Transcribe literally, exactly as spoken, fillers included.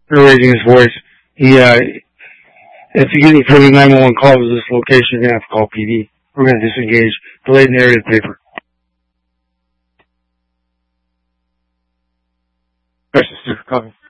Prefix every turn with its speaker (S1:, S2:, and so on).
S1: raising his voice. He, uh, if you get any further nine one one calls to this location, you're going to have to call P D. We're going to disengage. Delayed in the area of the paper.
S2: Question, Super, copy.